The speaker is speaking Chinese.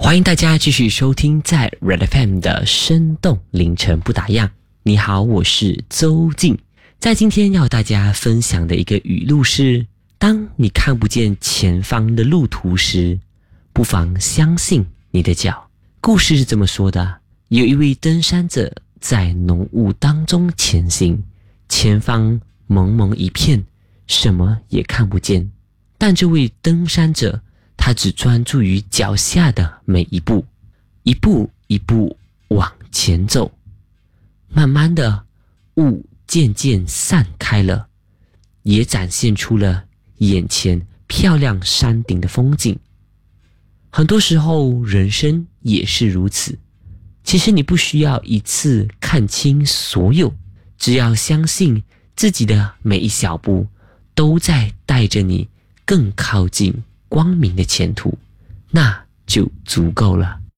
欢迎大家继续收听在 Red FM 的生动凌晨不打烊。你好，我是周静。在今天要大家分享的一个语录是：当你看不见前方的路途时，不妨相信你的脚。故事是这么说的：有一位登山者在浓雾当中前行，前方蒙蒙一片，什么也看不见。但这位登山者他只专注于脚下的每一步，一步一步往前走。慢慢的，雾渐渐散开了，也展现出了眼前漂亮山顶的风景。很多时候，人生也是如此。其实你不需要一次看清所有，只要相信自己的每一小步都在带着你更靠近光明的前途，那就足够了。